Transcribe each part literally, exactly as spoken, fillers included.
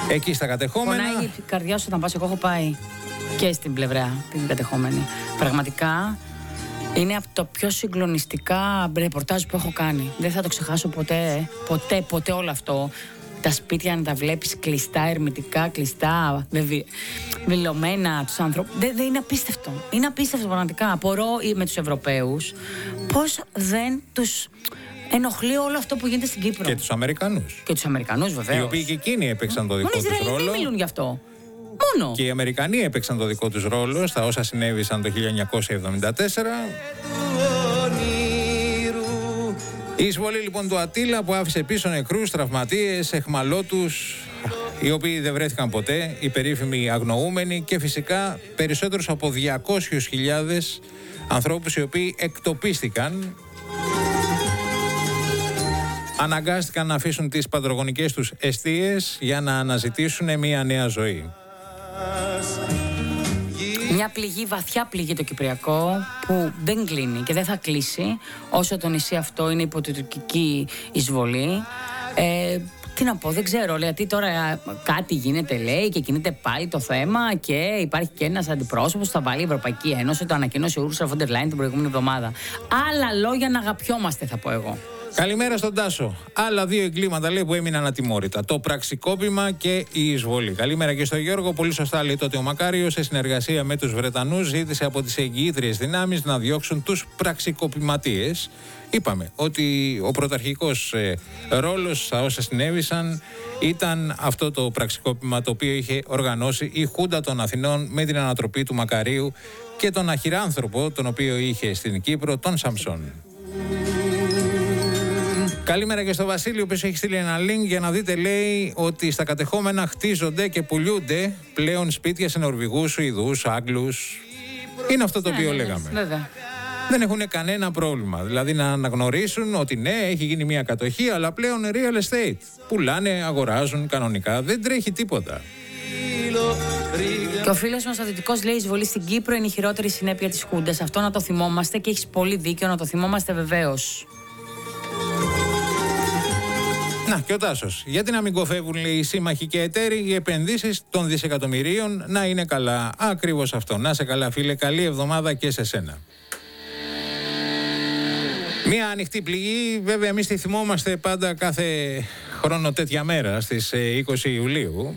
Εκεί στα κατεχόμενα. Πονάει η καρδιά σου όταν πας. Εγώ έχω πάει και στην πλευρά την κατεχόμενη. Πραγματικά είναι από το πιο συγκλονιστικά ρεπορτάζ που έχω κάνει. Δεν θα το ξεχάσω ποτέ, ποτέ, ποτέ όλο αυτό. Τα σπίτια να τα βλέπεις κλειστά, ερμητικά, κλειστά, βιλωμένα, τους ανθρώπους. Δεν δε είναι απίστευτο. Είναι απίστευτο πραγματικά. Απορώ με τους Ευρωπαίους πώς δεν τους ενοχλεί όλο αυτό που γίνεται στην Κύπρο. Και τους Αμερικανούς. Και τους Αμερικανούς, βεβαίως. Οι οποίοι και εκείνοι έπαιξαν το δικό τους ρόλο. Μόνο οι Ισραηλοί μιλούν γι' αυτό. Μόνο. Και οι Αμερικανοί έπαιξαν το δικό τους ρόλο στα όσα συνέβησαν το χίλια εννιακόσια εβδομήντα τέσσερα. Η εισβολή λοιπόν του Αττήλα που άφησε πίσω νεκρούς, τραυματίες, εχμαλώτους, οι οποίοι δεν βρέθηκαν ποτέ, οι περίφημοι αγνοούμενοι και φυσικά περισσότερους από διακόσιες χιλιάδες ανθρώπους οι οποίοι εκτοπίστηκαν, αναγκάστηκαν να αφήσουν τις πατρογονικές τους εστίες για να αναζητήσουν μια νέα ζωή. Μια πληγή, βαθιά πληγή το Κυπριακό που δεν κλείνει και δεν θα κλείσει όσο το νησί αυτό είναι υπό την τουρκική εισβολή. Ε, τι να πω, δεν ξέρω, γιατί τώρα κάτι γίνεται λέει και κινείται πάλι το θέμα και υπάρχει και ένας αντιπρόσωπος που θα βάλει η Ευρωπαϊκή Ένωση, το ανακοίνωσε η Ursula von der Leyen την προηγούμενη εβδομάδα. Άλλα λόγια να αγαπιόμαστε θα πω εγώ. Καλημέρα στον Τάσο. Άλλα δύο εγκλήματα λέει που έμειναν ατιμόρυτα. Το πραξικόπημα και η εισβολή. Καλημέρα και στον Γιώργο. Πολύ σωστά λέει τότε ο Μακάριος, σε συνεργασία με τους Βρετανούς, ζήτησε από τις εγγυήτριες δυνάμεις να διώξουν τους πραξικοπηματίες. Είπαμε ότι ο πρωταρχικός ε, ρόλος στα όσα συνέβησαν ήταν αυτό το πραξικόπημα το οποίο είχε οργανώσει η Χούντα των Αθηνών με την ανατροπή του Μακαρίου και τον αχυράνθρωπο τον οποίο είχε στην Κύπρο, τον Σαμψόν. Καλημέρα και στο Βασίλειο, ο οποίος έχει στείλει ένα link για να δείτε, λέει, ότι στα κατεχόμενα χτίζονται και πουλιούνται πλέον σπίτια σε Νορβηγούς, Σουηδούς, Άγγλους. Είναι αυτό το οποίο ναι, λέγαμε. Βέβαια. Δεν έχουν κανένα πρόβλημα. Δηλαδή να αναγνωρίσουν ότι ναι, έχει γίνει μια κατοχή, αλλά πλέον real estate. Πουλάνε, αγοράζουν κανονικά. Δεν τρέχει τίποτα. Και ο φίλος μας ο Δυτικός λέει: η εισβολή στην Κύπρο είναι η χειρότερη συνέπεια της Χούντας. Αυτό να το θυμόμαστε και έχεις πολύ δίκιο να το θυμόμαστε βεβαίως. Να, και ο Τάσος. Γιατί να μην κοφεύουν, λέει, οι σύμμαχοι και εταίροι, οι επενδύσεις των δισεκατομμυρίων να είναι καλά. Ακριβώς αυτό. Να σε καλά, φίλε. Καλή εβδομάδα και σε σένα. Μία ανοιχτή πληγή, βέβαια, εμείς τη θυμόμαστε πάντα κάθε χρόνο τέτοια μέρα, στις είκοσι Ιουλίου.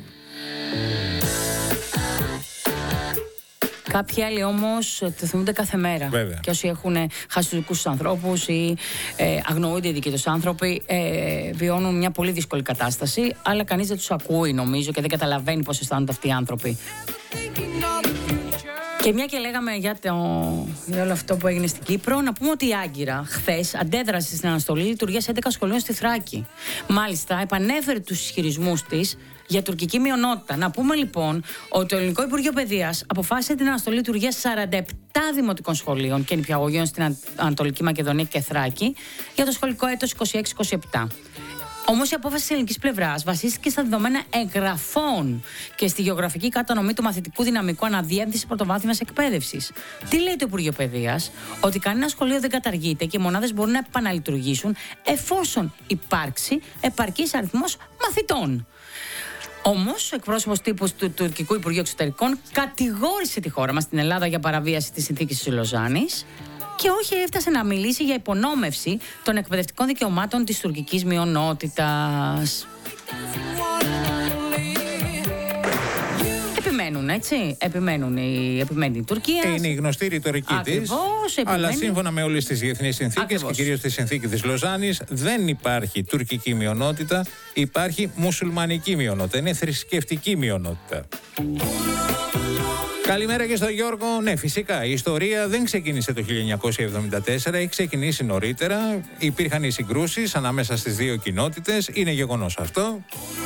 Κάποιοι άλλοι όμως το θυμούνται κάθε μέρα. Βέβαια. Και όσοι έχουν χάσει τους δικούς τους ανθρώπους ή ε, αγνοούνται οι δικοί τους άνθρωποι, ε, βιώνουν μια πολύ δύσκολη κατάσταση, αλλά κανείς δεν τους ακούει νομίζω και δεν καταλαβαίνει πώς αισθάνονται αυτοί οι άνθρωποι. Και μια και λέγαμε για, το, για όλο αυτό που έγινε στην Κύπρο, να πούμε ότι η Άγκυρα χθες αντέδρασε στην αναστολή λειτουργίας έντεκα σχολείων στη Θράκη. Μάλιστα, επανέφερε τους ισχυρισμούς της για τουρκική μειονότητα. Να πούμε λοιπόν ότι το Ελληνικό Υπουργείο Παιδείας αποφάσισε την αναστολή λειτουργίας σαράντα επτά δημοτικών σχολείων και νηπιαγωγείων στην Ανατολική Μακεδονία και Θράκη για το σχολικό έτος είκοσι έξι είκοσι επτά. Όμως η απόφαση της ελληνικής πλευράς βασίστηκε στα δεδομένα εγγραφών και στη γεωγραφική κατανομή του μαθητικού δυναμικού αναδιεύθυνσης πρωτοβάθμιας εκπαίδευσης. Τι λέει το Υπουργείο Παιδείας? Ότι κανένα σχολείο δεν καταργείται και οι μονάδες μπορούν να επαναλειτουργήσουν εφόσον υπάρξει επαρκής αριθμός μαθητών. Όμως, ο εκπρόσωπος τύπου του Τουρκικού Υπουργείου Εξωτερικών κατηγόρησε τη χώρα μας, την Ελλάδα, για παραβίαση της συνθήκης της Λοζάνης και όχι έφτασε να μιλήσει για υπονόμευση των εκπαιδευτικών δικαιωμάτων της τουρκικής μειονότητας. Επιμένουν, έτσι. Επιμένουν η, επιμένει η Τουρκία. Είναι η γνωστή ρητορική της. Αλλά σύμφωνα με όλες τις διεθνείς συνθήκες Ακριβώς. και κυρίως τη συνθήκη της Λοζάνης, δεν υπάρχει τουρκική μειονότητα, υπάρχει μουσουλμανική μειονότητα. Είναι θρησκευτική μειονότητα. Καλημέρα και στον Γιώργο. Ναι, φυσικά η ιστορία δεν ξεκίνησε το χίλια εννιακόσια εβδομήντα τέσσερα, έχει ξεκινήσει νωρίτερα. Υπήρχαν οι συγκρούσεις ανάμεσα στις δύο κοινότητες, είναι γεγονός αυτό.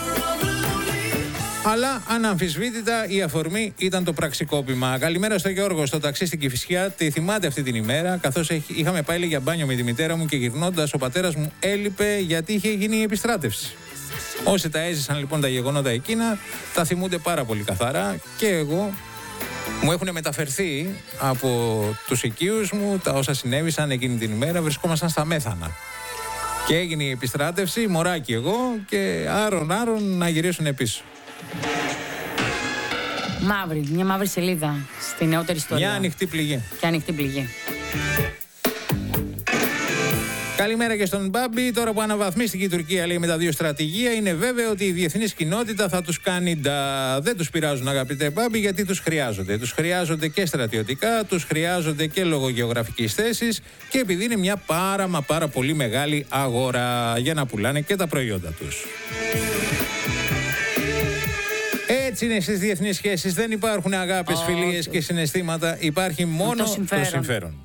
Αλλά αναμφισβήτητα η αφορμή ήταν το πραξικόπημα. Καλημέρα στον Γιώργο, στο ταξί στην Κηφισιά. Τη θυμάται αυτή την ημέρα, καθώς είχαμε πάει για μπάνιο με τη μητέρα μου και γυρνώντας ο πατέρας μου έλειπε γιατί είχε γίνει η επιστράτευση. Όσοι τα έζησαν λοιπόν τα γεγονότα εκείνα, τα θυμούνται πάρα πολύ καθαρά και εγώ. Μου έχουν μεταφερθεί από τους οικείους μου τα όσα συνέβησαν εκείνη την ημέρα. Βρισκόμασταν στα Μέθανα. Και έγινε η επιστράτευση, μωράκι εγώ, και άρον άρον να γυρίσουν πίσω. Μαύρη, μια μαύρη σελίδα στη νεότερη ιστορία. Μια ανοιχτή πληγή. Και ανοιχτή πληγή. Καλημέρα και στον Μπάμπη. Τώρα που αναβαθμίστηκε η Τουρκία, λέει, με τα δύο στρατηγία, είναι βέβαιο ότι η διεθνής κοινότητα θα τους κάνει ντα. Δεν τους πειράζουν, αγαπητέ Μπάμπη, γιατί τους χρειάζονται. Τους χρειάζονται και στρατιωτικά, τους χρειάζονται και λόγω γεωγραφικής θέσης και επειδή είναι μια πάρα μα πάρα πολύ μεγάλη αγορά για να πουλάνε και τα προϊόντα τους. Έτσι είναι στις διεθνείς σχέσεις. Δεν υπάρχουν αγάπες, oh, φιλίες okay. και συναισθήματα. Υπάρχει μόνο το συμφέρον. Το συμφέρον.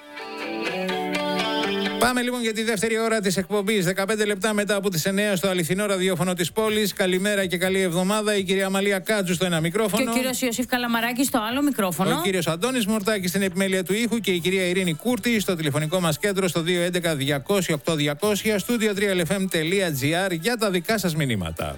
Πάμε λοιπόν για τη δεύτερη ώρα της εκπομπής. δεκαπέντε λεπτά μετά από τις εννιά στο αληθινό ραδιόφωνο της πόλης. Καλημέρα και καλή εβδομάδα. Η κυρία Αμαλία Κάτζου στο ένα μικρόφωνο. Και ο κύριος Ιωσήφ Καλαμαράκης στο άλλο μικρόφωνο. Ο κύριος Αντώνης Μορτάκης στην επιμέλεια του ήχου και η κυρία Ειρήνη Κούρτη στο τηλεφωνικό μας κέντρο στο δύο έντεκα διακόσια οκτώ διακόσια στούντιο τρία ελ εφ εμ τελεία τζι άρ για τα δικά σας μηνύματα.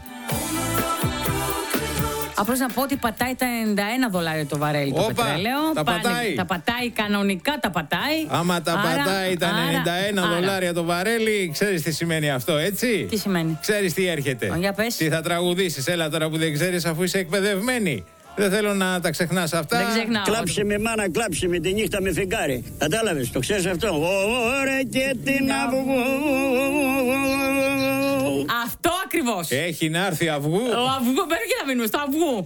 Απλώς να πω ότι πατάει τα ενενήντα ένα δολάρια το βαρέλι το πετρέλαιο. Τα Πάνε, πατάει. Τα πατάει κανονικά, τα πατάει. Άμα τα άρα, πατάει τα ενενήντα ένα άρα, δολάρια άρα. το βαρέλι, ξέρεις τι σημαίνει αυτό, έτσι. Τι σημαίνει. Ξέρεις τι έρχεται. Ο, για πες. Τι θα τραγουδήσεις, έλα τώρα που δεν ξέρεις αφού είσαι εκπαιδευμένη. Δεν θέλω να τα ξεχνάς αυτά. Δεν ξεχνάω. Κλάψε με μάνα, κλάψε με τη νύχτα με φεγγάρι. Κατάλαβες, το ξέρεις αυτό. Ωραία και την αυγό. Αυτό ακριβώς. Έχει να έρθει αυγού. Ο αυγού, πρέπει να μείνουμε στο αυγού.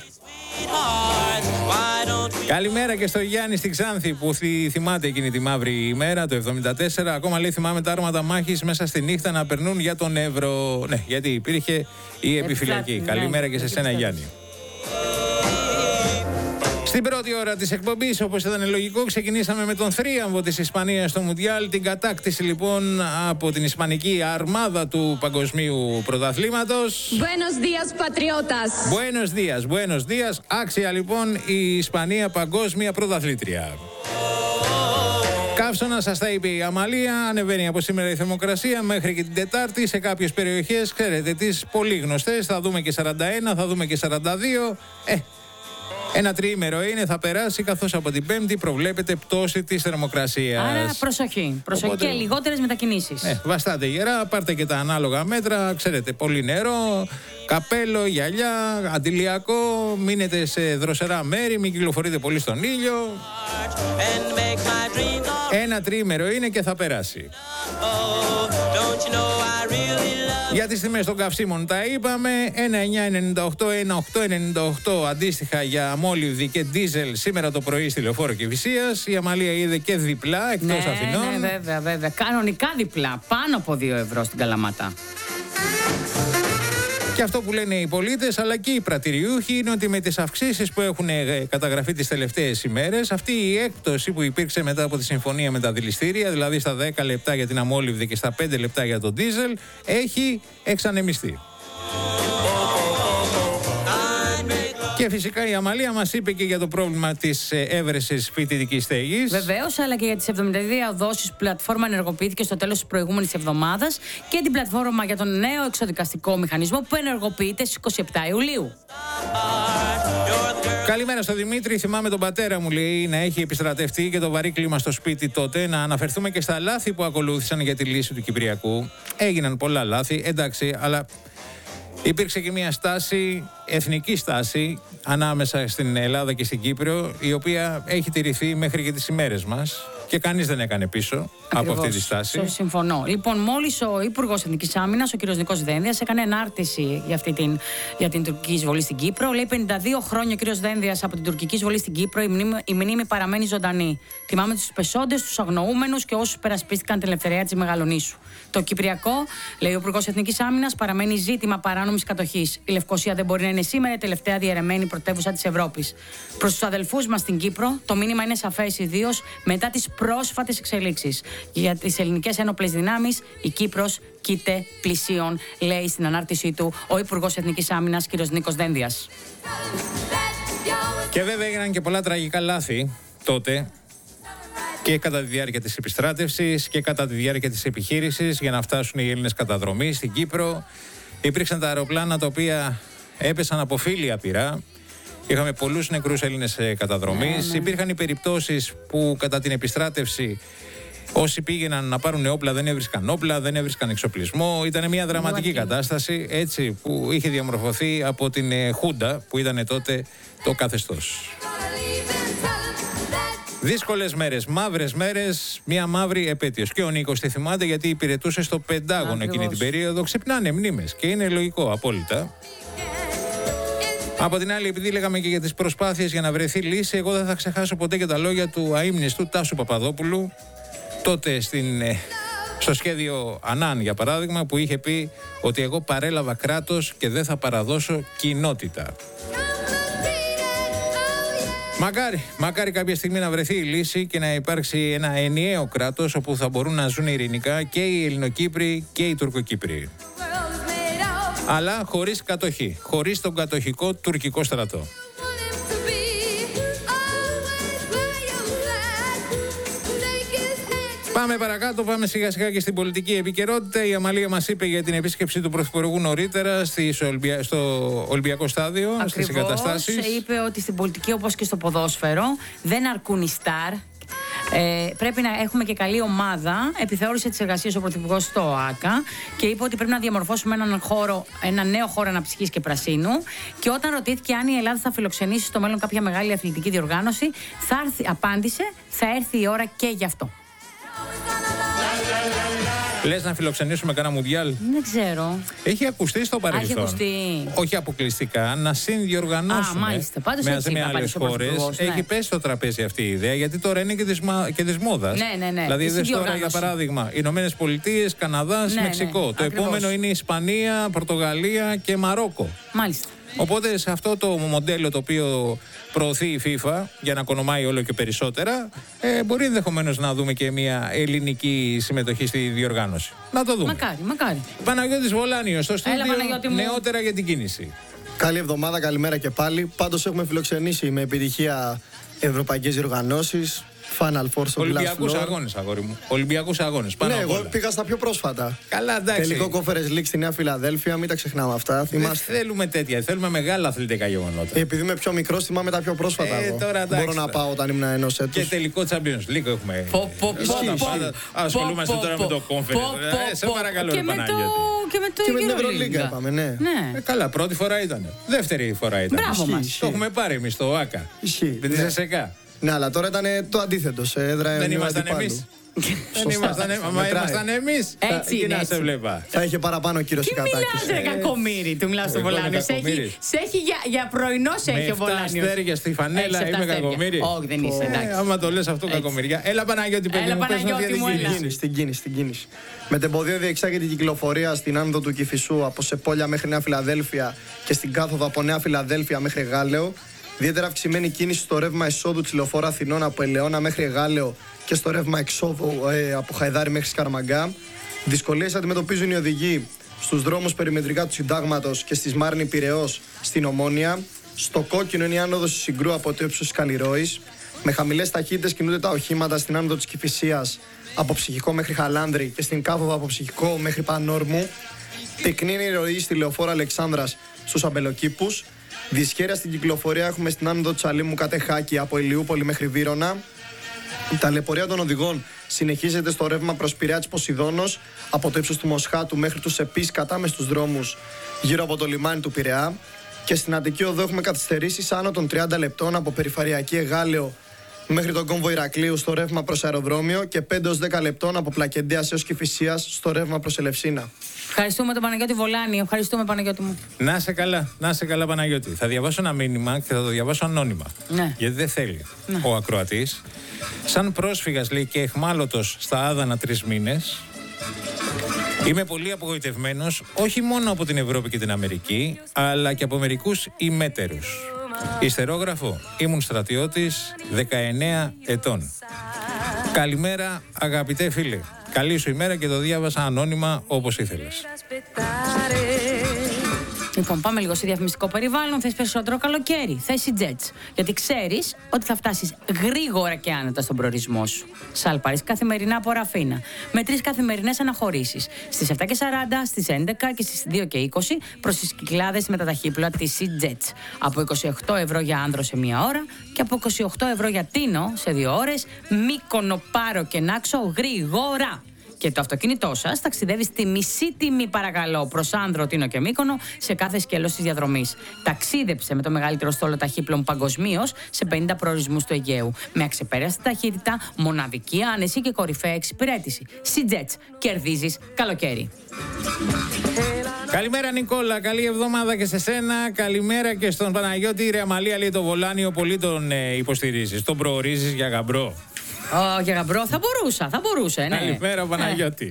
Καλημέρα και στο Γιάννη στη Ξάνθη που θυμάται εκείνη τη μαύρη ημέρα το εβδομήντα τέσσερα. Ακόμα λέει θυμάμαι τα άρματα μάχης μέσα στη νύχτα να περνούν για τον Εύρο. Ναι, γιατί υπήρχε η επιφυλακή. Ναι, Καλημέρα και σε σένα Γιάννη. Στην πρώτη ώρα της εκπομπής, όπως ήταν λογικό, ξεκινήσαμε με τον θρίαμβο της Ισπανίας στο Μουντιάλ. Την κατάκτηση λοιπόν από την ισπανική αρμάδα του παγκοσμίου πρωταθλήματος. Buenos días, patriotas. Buenos días, buenos días. Άξια λοιπόν η Ισπανία παγκόσμια πρωταθλήτρια. Καύσωνα, σας τα είπε η Αμαλία, ανεβαίνει από σήμερα η θερμοκρασία μέχρι και την Τετάρτη σε κάποιες περιοχές, ξέρετε τις πολύ γνωστές, θα δούμε και σαράντα ένα, θα δούμε και σαράντα δύο. Ε, Ένα τριήμερο είναι, θα περάσει, καθώς από την Πέμπτη προβλέπεται πτώση της θερμοκρασίας. Άρα προσοχή. Προσοχή. Οπότε, και λιγότερες μετακινήσεις. Ε, βαστάτε γερά, πάρτε και τα ανάλογα μέτρα. Ξέρετε, πολύ νερό, καπέλο, γυαλιά, αντιλιακό. Μείνετε σε δροσερά μέρη, μην κυκλοφορείτε πολύ στον ήλιο. Ένα τριήμερο είναι και θα περάσει. Για τις τιμές των καυσίμων τα είπαμε. ένα εννιά ενενήντα οκτώ, ένα οκτώ ενενήντα οκτώ αντίστοιχα για αμόλυβδη και ντίζελ σήμερα το πρωί στη Λεωφόρο Κηφισίας. Η Αμαλία είδε και διπλά εκτός ναι, Αθηνών. Ναι, βέβαια, βέβαια. Κανονικά διπλά. Πάνω από δύο ευρώ στην Καλαμάτα. Και αυτό που λένε οι πολίτες αλλά και οι πρατηριούχοι είναι ότι με τις αυξήσεις που έχουν καταγραφεί τις τελευταίες ημέρες, αυτή η έκπτωση που υπήρξε μετά από τη συμφωνία με τα δηληστήρια, δηλαδή στα δέκα λεπτά για την αμόλυβδη και στα πέντε λεπτά για τον ντίζελ, έχει εξανεμιστεί. Και φυσικά η Αμαλία μας είπε και για το πρόβλημα της έβρεσης φοιτητικής στέγης. Βεβαίως, αλλά και για τις εβδομήντα δύο δόσεις που η πλατφόρμα ενεργοποιήθηκε στο τέλος της προηγούμενης εβδομάδας και την πλατφόρμα για τον νέο εξοδικαστικό μηχανισμό που ενεργοποιείται στις είκοσι επτά Ιουλίου. Καλημέρα στο Δημήτρη. Θυμάμαι τον πατέρα μου, λέει, να έχει επιστρατευτεί και το βαρύ κλίμα στο σπίτι τότε. Να αναφερθούμε και στα λάθη που ακολούθησαν για τη λύση του Κυπριακού. Έγιναν πολλά λάθη, εντάξει, αλλά υπήρξε και μια στάση, εθνική στάση, ανάμεσα στην Ελλάδα και στην Κύπρο, η οποία έχει τηρηθεί μέχρι και τις ημέρες μας και κανείς δεν έκανε πίσω. Ακριβώς, από αυτή τη στάση. Συμφωνώ. Λοιπόν, μόλις ο Υπουργός Εθνικής Άμυνας, ο κ. Νίκος Δένδιας, έκανε ενάρτηση για, αυτή την, για την τουρκική εισβολή στην Κύπρο. Λέει πενήντα δύο χρόνια ο κ. Δένδιας από την τουρκική εισβολή στην Κύπρο, η μνήμη, η μνήμη παραμένει ζωντανή. Τιμάμε τους πεσόντες, τους αγνοούμενους και όσους περασπίστηκαν την ελευθερία της Μεγαλονήσου. Το Κυπριακό, λέει ο Υπουργός Εθνικής Άμυνας, παραμένει ζήτημα παράνομης κατοχής. Η Λευκοσία δεν μπορεί να είναι σήμερα η τελευταία διαιρεμένη πρωτεύουσα της Ευρώπης. Προς τους αδελφούς μας στην Κύπρο, το μήνυμα είναι σαφές, ιδίως μετά τις πρόσφατες εξελίξεις. Για τις ελληνικές ένοπλες δυνάμεις, η Κύπρος κοίται πλησίον, λέει στην ανάρτησή του ο Υπουργός Εθνικής Άμυνας, κ. Νίκος Δένδιας. Και βέβαια έγιναν και πολλά τραγικά λάθη τότε και κατά τη διάρκεια της επιστράτευσης και κατά τη διάρκεια της επιχείρησης για να φτάσουν οι Έλληνες καταδρομή στην Κύπρο. Υπήρξαν τα αεροπλάνα τα οποία έπεσαν από φύλλα πυρά. Είχαμε πολλούς νεκρούς Έλληνες καταδρομής. Ναι, ναι. Υπήρχαν οι περιπτώσεις που κατά την επιστράτευση Όσοι πήγαιναν να πάρουν όπλα δεν έβρισκαν όπλα, δεν έβρισκαν εξοπλισμό. Ήταν μια δραματική Λουατή. κατάσταση, έτσι, που είχε διαμορφωθεί από την ε, Χούντα, που ήταν τότε το καθεστώς. Δύσκολες μέρες, μαύρες μέρες, μια μαύρη επέτειος. Και ο Νίκος τη θυμάται γιατί υπηρετούσε στο Πεντάγωνο Ακριβώς. εκείνη την περίοδο. Ξυπνάνε μνήμες και είναι λογικό απόλυτα. Από την άλλη, επειδή λέγαμε και για τις προσπάθειες για να βρεθεί λύση, εγώ δεν θα ξεχάσω ποτέ και τα λόγια του αείμνηστου Τάσου Παπαδόπουλου, τότε στην, ε, στο σχέδιο Ανάν, για παράδειγμα, που είχε πει ότι εγώ παρέλαβα κράτος και δεν θα παραδώσω κοινότητα. Μακάρι, μακάρι κάποια στιγμή να βρεθεί η λύση και να υπάρξει ένα ενιαίο κράτος όπου θα μπορούν να ζουν ειρηνικά και οι Ελληνοκύπροι και οι Τουρκοκύπροι. Αλλά χωρίς κατοχή, χωρίς τον κατοχικό τουρκικό στρατό. Πάμε παρακάτω, πάμε σιγά σιγά και στην πολιτική επικαιρότητα. Η Αμαλία μας είπε για την επίσκεψη του Πρωθυπουργού νωρίτερα στο Ολυμπιακό Στάδιο, στις εγκαταστάσεις. Είπε ότι στην πολιτική, όπως και στο ποδόσφαιρο, δεν αρκούν οι στάρ. Ε, πρέπει να έχουμε και καλή ομάδα. Επιθεώρησε τις εργασίες ο Πρωθυπουργός στο ΟΑΚΑ και είπε ότι πρέπει να διαμορφώσουμε έναν, χώρο, ένα νέο χώρο αναψυχής και πρασίνου. Και όταν ρωτήθηκε αν η Ελλάδα θα φιλοξενήσει στο μέλλον κάποια μεγάλη αθλητική διοργάνωση, θα έρθει, απάντησε, θα έρθει η ώρα και γι' αυτό. Λες να φιλοξενήσουμε κανένα μουντιάλ? Δεν ξέρω. Έχει ακουστεί στο παρελθόν. Έχει ακουστεί. Όχι αποκλειστικά, να συνδιοργανώσουμε. Α, μάλιστα. Πάντως με, έτσι με είπα, άλλες πάντως ο χώρες. Πρωθυπουργός, ναι. Έχει πέσει στο τραπέζι αυτή η ιδέα, γιατί τώρα είναι και της, και της μόδας. Ναι, ναι, ναι. Δηλαδή, Η είδες τώρα για συνδιοργάνωση. παράδειγμα, Ηνωμένες Πολιτείες, Καναδάς, Ναι, Μεξικό. ναι, Το ακριβώς. επόμενο είναι Ισπανία, Πορτογαλία και Μαρόκο. Μάλιστα. Οπότε σε αυτό το μοντέλο το οποίο προωθεί η FIFA για να κονομάει όλο και περισσότερα, ε, μπορεί ενδεχομένως να δούμε και μια ελληνική συμμετοχή στη διοργάνωση. Να το δούμε. Μακάρι, μακάρι. Παναγιώτης Βολάνιος στο στούντιο, Παναγιώτη μου. νεότερα για την κίνηση. Καλή εβδομάδα, καλημέρα και πάλι. Πάντως έχουμε φιλοξενήσει με επιτυχία ευρωπαϊκές διοργανώσεις. Final Four στο Ολυμπιακούς Glass Floor. αγώνες, αγόρι μου. Ολυμπιακούς αγώνες. Πάνω Ναι, απ' εγώ όλα. πήγα στα πιο πρόσφατα. Καλά, εντάξει. Τελικό Conference League στη Νέα Φιλαδέλφια, μην τα ξεχνάμε αυτά. Δεν Θυμάστε. θέλουμε τέτοια. Θέλουμε μεγάλα αθλητικά γεγονότα. Επειδή είμαι πιο μικρό, θυμάμαι τα πιο πρόσφατα. Ε, εγώ. τώρα εντάξει, Μπορώ να τώρα. πάω όταν ήμουν ενό έτου. Και τελικό Champions League έχουμε. Πω, πω, πω, Πάντα, πω, πάντα. πω, Ασχολούμαστε πω, τώρα πω, με το πω, Conference. πω, Ε, Σε πω. παρακαλώ, Και ρε με το- Παναγιώτη. Και με το Και με την Euroliga. Ευρωλίγκα είπαμε, ναι. Ναι. Ε, καλά, πρώτη φορά ήταν. Δεύτερη φορά ήταν. Μπράβο μας. Ισχύει. Το έχουμε πάρει εμείς στο ΟΑΚΑ. Ισχύει. Με τη Ναι. ΣΕΣΕΚΑ. Ναι, αλλά τώρα ήταν το αντίθετο. Σε έδρα Δεν ενίου ήμασταν αντιπάλου. εμείς. Δεν Σωστά. ήμασταν εμείς. Μα Μετράει. ήμασταν εμείς. Έτσι Εκεί είναι, να έτσι. σε βλέπα. Θα είχε παραπάνω ο κύριος Τι Σικατάκης. μιλάς ρε κακομοίρη, του μιλάω στο Εγώ είμαι Βολάνιο. Σε έχει, κακομοίρης. σε έχει για, για πρωινό σε Με έχει ο εφτά Βολάνιος. αστέρια στη φανέλα Έχεις εφτά είμαι αστέρια. κακομοίρη. Όχι, δεν είσαι, Ε, εντάξει. άμα το λες αυτό Έτσι. κακομοιριά. Έλα Παναγιώτη, παιδί Έλα, μου, πες μας για Παναγιώτη την μου, κίνηση. έλα. Στην κίνηση, στην κίνηση, στην κίνηση. Με τεμποδίο διεξάγεται η κυκλοφορία στην άνοδο του Κηφισού από Σεπόλια μέχρι Νέα Φιλαδέλφια και στην κάθοδο από Νέα Φιλαδέλφια μέχρι Γάλεο. Ιδιαίτερα αυξημένη κίνηση στο ρεύμα εισόδου της Λεωφόρου Αθηνών από Ελαιώνα μέχρι Γάλεο και στο ρεύμα εξόδου ε, από Χαϊδάρη μέχρι Σκαρμαγκά. Δυσκολίες αντιμετωπίζουν οι οδηγοί στους δρόμους περιμετρικά του Συντάγματος και στη Σμάρνη Πειραιώς στην Ομόνια. Στο κόκκινο είναι η άνοδος του Συγκρού από το ύψος της Καλλιρόης. Με χαμηλές ταχύτητες κινούνται τα οχήματα στην άνοδο της Κηφισίας από Ψυχικό μέχρι Χαλάνδρη και στην κάθοδο από Ψυχικό μέχρι Πανόρμου. Πυκνή είναι η ροή στη Λεωφόρο Αλεξάνδρας στους Αμπελοκήπους. Δυσχέρεια στην κυκλοφορία έχουμε στην άνοδο Τσαλίμου Κατεχάκη από Ηλιούπολη μέχρι Βύρωνα. Η ταλαιπωρία των οδηγών συνεχίζεται στο ρεύμα προς Πειραιά της Ποσειδώνος από το ύψος του Μοσχάτου μέχρι τους Επείς κατάμεστους δρόμους γύρω από το λιμάνι του Πειραιά. Και στην Αττική Οδό έχουμε καθυστερήσεις άνω των τριάντα λεπτών από περιφερειακή Εγάλεο μέχρι τον κόμβο Ηρακλείου στο ρεύμα προς αεροδρόμιο και πέντε έως δέκα λεπτών από Πλακεντέας έως Κηφισίας στο ρεύμα προς Ελευσίνα. Ευχαριστούμε τον Παναγιώτη Βολάνιο. Ευχαριστούμε, Παναγιώτη μου. Να σε καλά, να σε καλά Παναγιώτη. Θα διαβάσω ένα μήνυμα και θα το διαβάσω ανώνυμα. Ναι. Γιατί δεν θέλει Ναι. ο ακροατής. Σαν πρόσφυγας, λέει, και εχμάλωτος στα Άδανα τρεις μήνες, είμαι πολύ απογοητευμένος όχι μόνο από την Ευρώπη και την Αμερική, αλλά και από μερικούς ημέτερους. Ιστερόγραφο, ήμουν στρατιώτης δεκαεννέα ετών. Καλημέρα αγαπητέ φίλε. Καλή σου ημέρα και το διάβασα ανώνυμα όπως ήθελες. Λοιπόν, πάμε λίγο σε διαφημιστικό περιβάλλον. Θες περισσότερο καλοκαίρι. Θες EasyJet. Γιατί ξέρεις ότι θα φτάσεις γρήγορα και άνετα στον προορισμό σου. Σάλπαρης καθημερινά από Ραφίνα. Με τρεις καθημερινές αναχωρήσεις. Στις επτά και σαράντα, στις έντεκα και στις δύο και είκοσι προς τις Κυκλάδες με τα ταχύπλοα της EasyJet. Από είκοσι οκτώ ευρώ για άνδρο σε μία ώρα και από είκοσι οκτώ ευρώ για Τίνο σε δύο ώρες. Μύκονο, Πάρο και Νάξο γρήγορα. Και το αυτοκίνητό σας ταξιδεύει στη μισή τιμή, παρακαλώ, προς Άνδρο, Τίνο και Μύκονο σε κάθε σκέλος της διαδρομής. Ταξίδεψε με το μεγαλύτερο στόλο ταχύπλων παγκοσμίως σε πενήντα προορισμούς του Αιγαίου. Με αξεπέραστη ταχύτητα, μοναδική άνεση και κορυφαία εξυπηρέτηση. EasyJet. Κερδίζεις καλοκαίρι. Καλημέρα Νικόλα, καλή εβδομάδα και σε σένα. Καλημέρα και στον Παναγιώτη. Η Ρεαμαλία λέει το Βολάνιο, πολύ τον ε, υποστηρίζεις. Τον προορίζεις για γαμπρό. Ω, για γαμπρό θα μπορούσα, θα μπορούσε, ναι. Καλημέρα Παναγιώτη.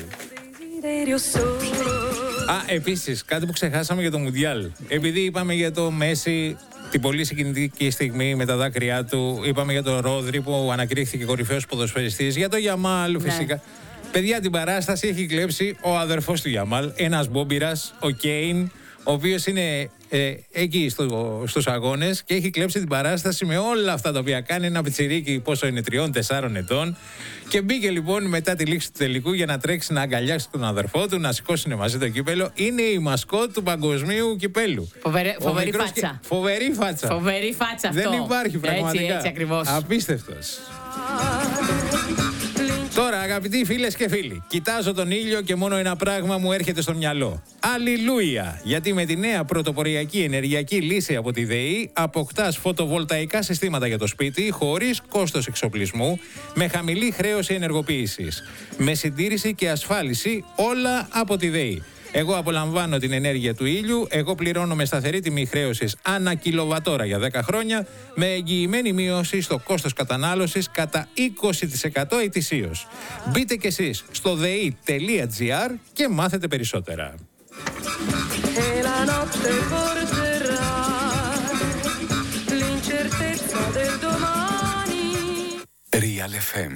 Α, επίσης, κάτι που ξεχάσαμε για το Μουντιάλ. Επειδή είπαμε για το Μέση, την πολύ συγκινητική στιγμή με τα δάκρυά του, είπαμε για τον Ρόδρυ που ανακηρύχθηκε κορυφαίος ποδοσφαιριστής, για το Γιαμάλ φυσικά. Ναι. Παιδιά, την παράσταση έχει κλέψει ο αδερφός του Γιαμάλ, ένας μπόμπιρας, ο Κέιν, ο οποίος είναι ε, εκεί στο, στους αγώνες και έχει κλέψει την παράσταση με όλα αυτά τα οποία κάνει. Ένα πιτσιρίκι, πόσο είναι, τριών τεσσάρων ετών. Και μπήκε λοιπόν μετά τη λήξη του τελικού για να τρέξει να αγκαλιάσει τον αδερφό του, να σηκώσουν μαζί το κύπελο. Είναι η μασκότ του παγκοσμίου κυπέλου. Φοβερή, φοβερή φάτσα. Και, φοβερή φάτσα. Φοβερή φάτσα αυτό. Δεν υπάρχει πραγματικά. Έτσι, έτσι ακριβώς. Απίστευτος. Τώρα, αγαπητοί φίλες και φίλοι, κοιτάζω τον ήλιο και μόνο ένα πράγμα μου έρχεται στο μυαλό. Αλληλούια! Γιατί με τη νέα πρωτοποριακή ενεργειακή λύση από τη ΔΕΗ αποκτάς φωτοβολταϊκά συστήματα για το σπίτι χωρίς κόστος εξοπλισμού, με χαμηλή χρέωση ενεργοποίησης, με συντήρηση και ασφάλιση, όλα από τη ΔΕΗ. Εγώ απολαμβάνω την ενέργεια του ήλιου, εγώ πληρώνω με σταθερή τιμή χρέωσης ανά κιλοβατόρα για δέκα χρόνια, με εγγυημένη μείωση στο κόστος κατανάλωσης κατά είκοσι τοις εκατό ετησίως. Μπείτε κι εσείς στο δei τελεία τζι άρ και μάθετε περισσότερα. Real εφ εμ.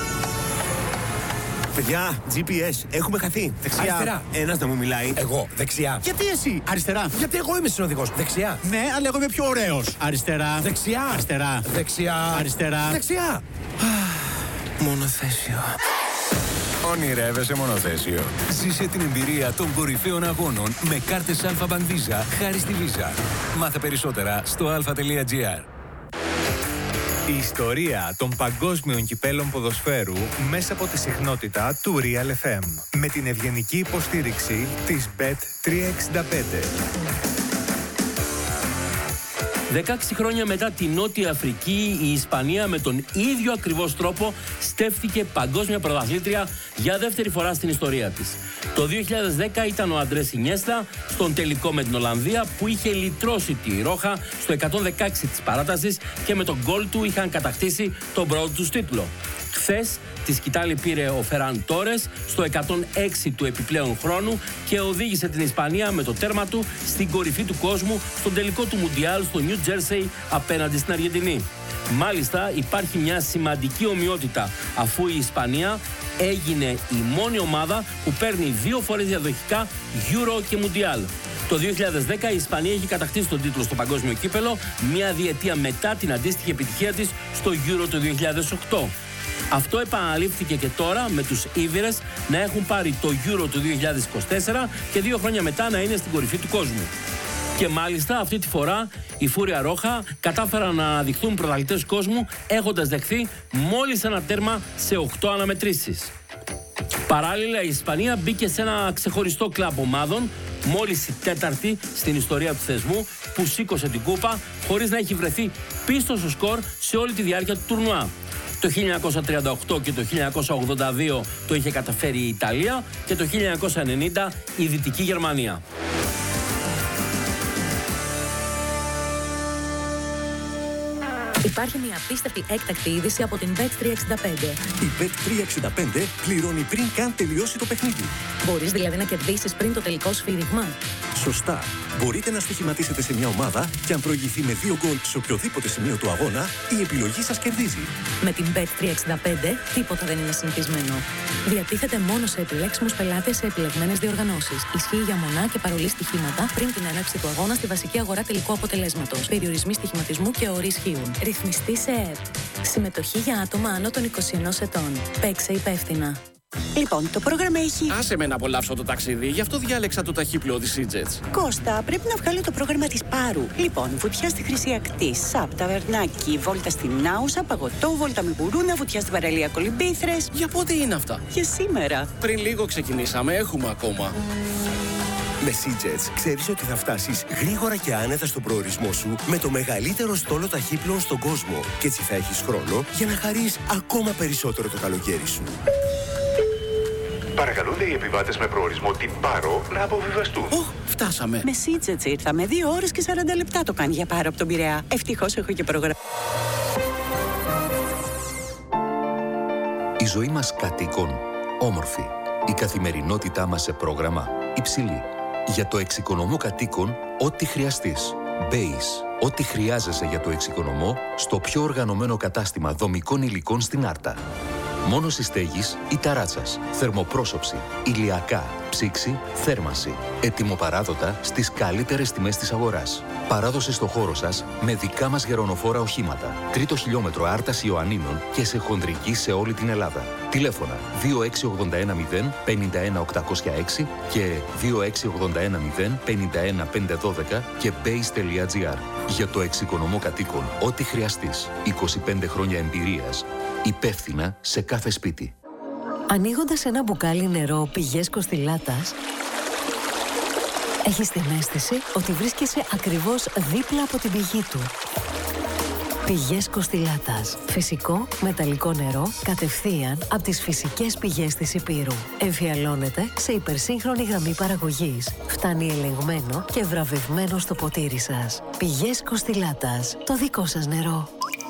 Παιδιά, τζι πι ες, έχουμε χαθεί. Δεξιά. Αριστερά. Ένας να μου μιλάει. Εγώ, δεξιά. Γιατί εσύ? Αριστερά. Γιατί εγώ είμαι συνοδηγός. Δεξιά. Ναι, αλλά εγώ είμαι πιο ωραίος. Αριστερά. Δεξιά. Αριστερά. Δεξιά. Αριστερά. Δεξιά. Μονοθέσιο. Ονειρεύεσαι μονοθέσιο. Ζήσε την εμπειρία των κορυφαίων αγώνων με κάρτες Alpha Bank Visa χάρη στη Visa. Μάθε περισσότερα στο alpha τελεία τζι άρ. Η ιστορία των παγκόσμιων κυπέλων ποδοσφαίρου μέσα από τη συχνότητα του Real εφ εμ. Με την ευγενική υποστήριξη της μπετ τριακόσια εξήντα πέντε. δεκαέξι χρόνια μετά τη Νότια Αφρική, η Ισπανία με τον ίδιο ακριβώς τρόπο στέφθηκε παγκόσμια πρωταθλήτρια για δεύτερη φορά στην ιστορία της. Το δύο χιλιάδες δέκα ήταν ο Αντρές Ινιέστα στον τελικό με την Ολλανδία που είχε λυτρώσει τη Ρόχα στο εκατόν δεκαέξι της παράτασης και με τον γκολ του είχαν κατακτήσει τον πρώτο τους τίτλο. Χθες τη σκητάλη πήρε ο Φεράν Τόρες στο εκατόν έξι του επιπλέον χρόνου και οδήγησε την Ισπανία με το τέρμα του στην κορυφή του κόσμου στον τελικό του Μουντιάλ στο Νιου Τζέρσεϊ απέναντι στην Αργεντινή. Μάλιστα υπάρχει μια σημαντική ομοιότητα αφού η Ισπανία έγινε η μόνη ομάδα που παίρνει δύο φορές διαδοχικά Euro και Μουντιάλ. Το δύο χιλιάδες δέκα η Ισπανία έχει κατακτήσει τον τίτλο στο παγκόσμιο κύπελο μια διετία μετά την αντίστοιχη επιτυχία της στο Euro το δύο χιλιάδες οκτώ. Αυτό επαναλήφθηκε και τώρα με τους Ήβηρες να έχουν πάρει το Euro του δύο χιλιάδες είκοσι τέσσερα και δύο χρόνια μετά να είναι στην κορυφή του κόσμου. Και μάλιστα αυτή τη φορά η Φούρια Ρόχα κατάφεραν να αναδειχθούν πρωταθλητές κόσμου έχοντας δεχθεί μόλις ένα τέρμα σε οκτώ αναμετρήσεις. Παράλληλα η Ισπανία μπήκε σε ένα ξεχωριστό κλαμπ ομάδων, μόλις η τέταρτη στην ιστορία του θεσμού που σήκωσε την κούπα χωρίς να έχει βρεθεί πίσω στο σκορ σε όλη τη διάρκεια του τουρνουά. Το χίλια εννιακόσια τριάντα οκτώ και το χίλια εννιακόσια ογδόντα δύο το είχε καταφέρει η Ιταλία και το χίλια εννιακόσια ενενήντα η Δυτική Γερμανία. Υπάρχει μια απίστευτη έκτακτη είδηση από την μπετ τριακόσια εξήντα πέντε. Η μπετ τριακόσια εξήντα πέντε πληρώνει πριν καν τελειώσει το παιχνίδι. Μπορείς δηλαδή να κερδίσεις πριν το τελικό σφύριγμα. Σωστά. Μπορείτε να στοιχηματίσετε σε μια ομάδα και αν προηγηθεί με δύο γκολ σε οποιοδήποτε σημείο του αγώνα, η επιλογή σας κερδίζει. Με την μπετ τριακόσια εξήντα πέντε τίποτα δεν είναι συνηθισμένο. Διατίθεται μόνο σε επιλέξιμους πελάτες σε επιλεγμένες διοργανώσεις. Ισχύει για μονά και παρολί στοιχήματα πριν την έναρξη του αγώνα στη βασική αγορά τελικού αποτελέσματος. Περιορισμοί στοιχηματισμού και όροι ισχύουν. Ρυθμιστή σε ΕΕΠ. Συμμετοχή για άτομα άνω των είκοσι ενός ετών. Παίξε υπεύθυνα. Λοιπόν, το πρόγραμμα έχει... Άσε με να απολαύσω το ταξίδι, γι' αυτό διάλεξα το ταχύπλοο της EasyJet. Κώστα, πρέπει να βγάλω το πρόγραμμα της Πάρου. Λοιπόν, βουτιά στη Χρυσή Ακτή, Σαπ, ταβερνάκι, βόλτα στην Άουσα, παγωτό, βόλτα με μπουρούνα, βουτιά στην παραλία Κολυμπήθρες. Για πότε είναι αυτά? Για σήμερα. Πριν λίγο ξεκινήσαμε, έχουμε ακόμα. Με EasyJet ξέρεις ότι θα φτάσεις γρήγορα και άνετα στον προορισμό σου με το μεγαλύτερο στόλο ταχύπλων στον κόσμο. Και έτσι θα έχεις χρόνο για να χαρείς ακόμα περισσότερο το καλοκαίρι σου. Παρακαλούνται οι επιβάτες με προορισμό την Πάρο να αποβιβαστούν. Οχ, φτάσαμε. Με EasyJet ήρθαμε. Δύο ώρες και σαράντα λεπτά το κάνει για Πάρο από τον Πειραιά. Ευτυχώς έχω και πρόγραμμα. Η ζωή μας κατοίκων, όμορφη. Η καθημερινότητά μας σε πρόγραμμα, υψηλή. Για το εξοικονομώ κατοίκων, ό,τι χρειαστείς. Base. Ό,τι χρειάζεσαι για το εξοικονομώ στο πιο οργανωμένο κατάστημα δομικών υλικών στην Άρτα. Μόνος στέγης ή ταράτσας, θερμοπρόσωψη, ηλιακά, ψήξη, θέρμανση. Ετοιμοπαράδοτα στις καλύτερες τιμές της αγοράς. Παράδοση στο χώρο σας με δικά μας γερονοφόρα οχήματα. Τρίτο χιλιόμετρο Άρτας Ιωαννίνων και σε χοντρική σε όλη την Ελλάδα. Τηλέφωνα δύο έξι ογδόντα ένα μηδέν πενήντα ένα οκτακόσια έξι και δύο έξι ογδόντα ένα μηδέν πενήντα ένα πεντακόσια δώδεκα και base τελεία gr. Για το εξοικονομώ κατοίκων, ό,τι χρειαστείς. είκοσι πέντε χρόνια εμπειρίας. Υπεύθυνα σε κάθε σπίτι. Ανοίγοντας ένα μπουκάλι νερό πηγές Κοστιλάτας, έχεις την αίσθηση ότι βρίσκεσαι ακριβώς δίπλα από την πηγή του. Πηγές Κοστιλάτας. Φυσικό, μεταλλικό νερό, κατευθείαν από τις φυσικές πηγές της Υπήρου. Εμφιαλώνεται σε υπερσύγχρονη γραμμή παραγωγής. Φτάνει ελεγμένο και βραβευμένο στο ποτήρι σας. Πηγές Κοστιλάτας. Το δικό σας νερό.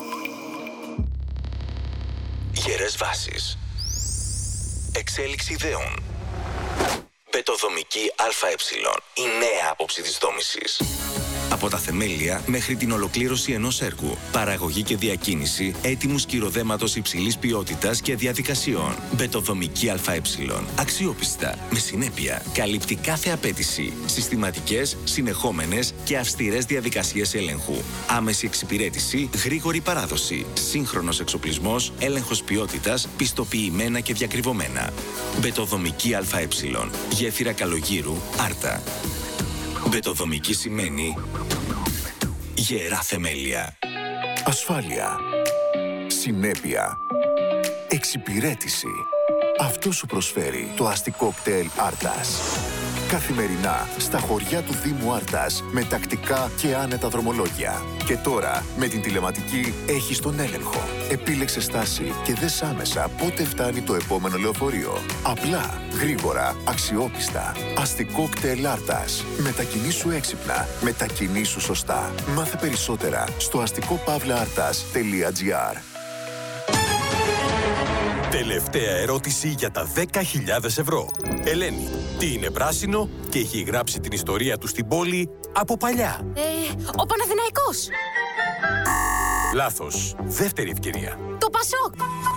Γερές βάσεις. Εξέλιξη ιδεών. Πετοδομική ΑΕ. Η νέα άποψη της δόμησης. Από τα θεμέλια μέχρι την ολοκλήρωση ενός έργου. Παραγωγή και διακίνηση έτοιμου σκυροδέματος υψηλής ποιότητας και διαδικασιών. Μπετοδομική ΑΕ. Αξιόπιστα, με συνέπεια. Καλύπτει κάθε απέτηση. Συστηματικές, συνεχόμενες και αυστηρές διαδικασίες έλεγχου. Άμεση εξυπηρέτηση, γρήγορη παράδοση. Σύγχρονος εξοπλισμός, έλεγχος ποιότητας, πιστοποιημένα και διακριβωμένα. Μπετοδομική ΑΕ. Γέφυρα Καλογύρου, Άρτα. Μπετοδομική σημαίνει γερά θεμέλια. Ασφάλεια. Συνέπεια. Εξυπηρέτηση. Αυτό σου προσφέρει το αστικό κτέλ Άρτας. Καθημερινά στα χωριά του Δήμου Άρτας με τακτικά και άνετα δρομολόγια. Και τώρα με την τηλεματική έχεις τον έλεγχο. Επίλεξε στάση και δες άμεσα πότε φτάνει το επόμενο λεωφορείο. Απλά, γρήγορα, αξιόπιστα. Αστικό κτέλ Άρτας. Μετακινήσου έξυπνα. Μετακινήσου σωστά. Μάθε περισσότερα στο αστικό παύλα άρτας τελεία gr. Τελευταία ερώτηση για τα δέκα χιλιάδες ευρώ. Ελένη, τι είναι πράσινο και έχει γράψει την ιστορία του στην πόλη από παλιά? Ε, ο Παναθηναϊκός. Λάθος. Δεύτερη ευκαιρία. Το Πασόκ.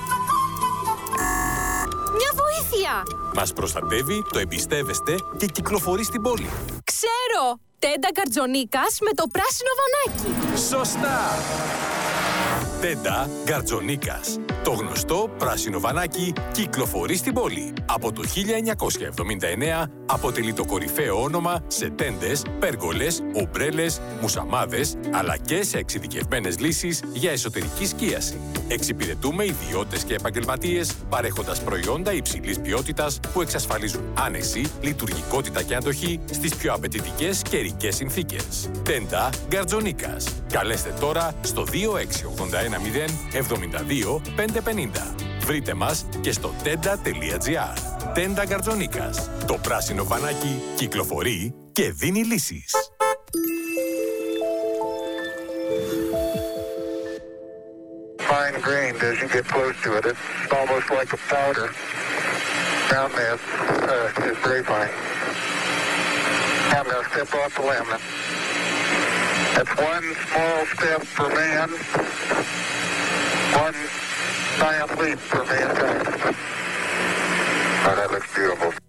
Μια βοήθεια. Μας προστατεύει, το εμπιστεύεστε και κυκλοφορεί στην πόλη. Ξέρω. Τέντα Γκαρτζονίκας με το πράσινο βανάκι. Σωστά. Τέντα Γκαρτζονίκας. Το γνωστό πράσινο βανάκι κυκλοφορεί στην πόλη. Από το χίλια εννιακόσια εβδομήντα εννέα αποτελεί το κορυφαίο όνομα σε τέντες, πέργολες, ομπρέλες, μουσαμάδες, αλλά και σε εξειδικευμένες λύσεις για εσωτερική σκίαση. Εξυπηρετούμε ιδιώτες και επαγγελματίες παρέχοντας προϊόντα υψηλής ποιότητας που εξασφαλίζουν άνεση, λειτουργικότητα και αντοχή στις πιο απαιτητικές καιρικές συνθήκες. Τέντα Γκαρτζονίκας. Καλέστε τώρα στο δύο έξι ογδόντα ένα μηδέν εβδομήντα δύο πεντακόσια πενήντα. Βρείτε μας και στο τέντα τελεία gr. Τέντα Γκαρτζονίκας. Το πράσινο βανάκι κυκλοφορεί και δίνει λύσεις. fine-grained as you get close to it. It's almost like a powder. Down there, uh, it's very fine. I'm going to step off the laminate. That's one small step for man, one giant leap for mankind. Oh, that looks beautiful.